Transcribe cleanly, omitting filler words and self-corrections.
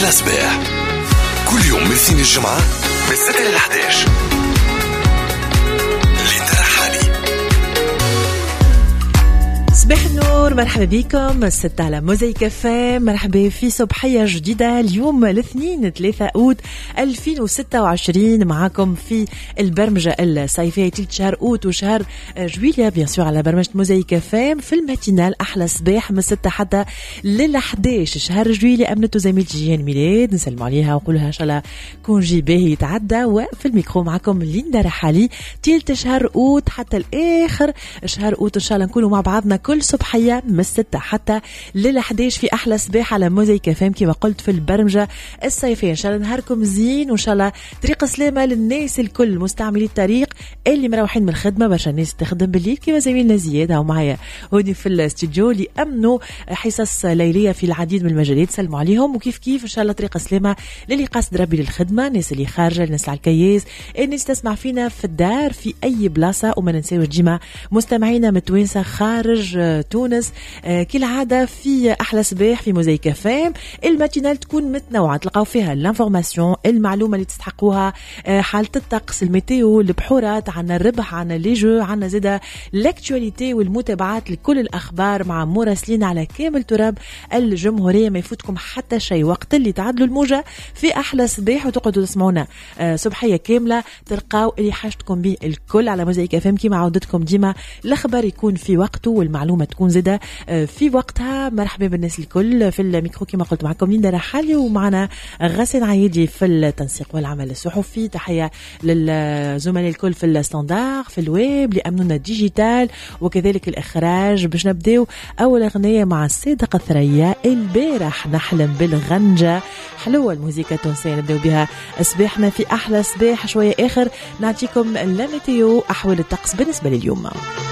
أحلى صباح كل يوم من الاثنين الجمعة من 6 ل 11. صباح النور، مرحبا بكم. 6 على موزايك فام. مرحبا في صبحية جديدة اليوم الاثنين 3 أوت 2026. معاكم في البرمجة الصيفية تلت شهر أوت وشهر جويلية بيان سور على برمجة موزايك فام في الماتينال أحلى صباح من 6 حتى لل 11 شهر جويلية. أمنته زميلتي جيان ميلاد، نسلم عليها ونقولها إن شاء الله كونجي باهي يتعدى. وفي الميكرو معكم ليندا رحالي تلت شهر أوت حتى الآخر شهر أوت إن شاء الله نكونوا مع بعضنا كل صبحية من 6 حتى لل 11 في أحلى صباح على موزايك فام كما قلت في البرمجة الصيفية. إن شاء الله نهاركم زين وإن شاء الله طريق سلامة للناس الكل مستعملي الطريق اللي مروحين من الخدمة. برشا الناس تخدم بالليل كما زميلنا زياد أو معايا هوني في الاستوديو اللي أمنوا حصص ليلية في العديد من المجالات. سلموا عليهم وكيف كيف إن شاء الله طريق سلامة للي قاصد ربي للخدمة، الناس اللي خارجة، الناس على الكياس، الناس تسمع فينا في الدار في أي بلاصة. وما ننساوش ديما مستمعينا متوانسة خارج تونس كالعادة في أحلى صباح في موزايك فام. الماتينال تكون متنوعة، تلقاو فيها الانفورماسيون، المعلومة اللي تستحقوها، حالة الطقس، الميتيو، البحورات، عنا الربح، عنا لي جو، عنا زيادة الاكتواليتي والمتابعات لكل الأخبار مع مراسلين على كامل تراب الجمهورية. ما يفوتكم حتى شيء وقت اللي تعدلوا الموجة في أحلى صباح وتقعدوا تسمعونا صبحية كاملة. تلقاو اللي حاجتكم به الكل على موزايك فام كما عودتكم ديما. الأخبار يكون في وقته والمعلومة تكون زيادة في وقتها. مرحبا بالناس الكل في الميكرو كما قلت معكم ليندا رحالي ومعنا غسان عايدي في التنسيق والعمل الصحفي. تحية للزملاء الكل في الستاندار في الويب لأمننا ديجيتال وكذلك الإخراج. باش نبداو أول أغنية مع الصادق الثريا البارح نحلم بالغنجة. حلوة الموسيقى التونسية نبداو بها صباحنا في أحلى صباح. شوية آخر نعطيكم الميتيو أحوال الطقس بالنسبة لليوم.